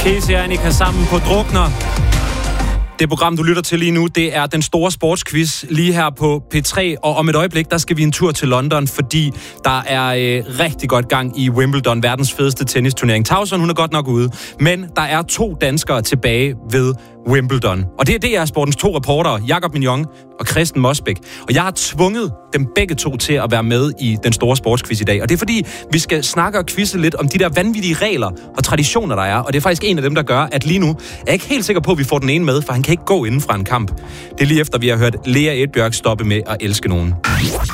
Casey og Annika sammen på Drukner. Det program, du lytter til lige nu, det er den store sportsquiz lige her på P3. Og om et øjeblik, der skal vi en tur til London, fordi der er rigtig godt gang i Wimbledon, verdens fedeste tennisturnering. Tauson, hun er godt nok ude, men der er 2 danskere tilbage ved Wimbledon. Og det er sportens 2 reportere, Jakob Mignon og Kristen Mosbæk. Og jeg har tvunget dem begge 2 til at være med i den store sportsquiz i dag. Og det er fordi, vi skal snakke og quizze lidt om de der vanvittige regler og traditioner, der er. Og det er faktisk en af dem, der gør, at lige nu er jeg ikke helt sikker på, at vi får den ene med, for han kan ikke gå inden fra en kamp. Det er lige efter, vi har hørt Lea Edbjørk stoppe med at elske nogen.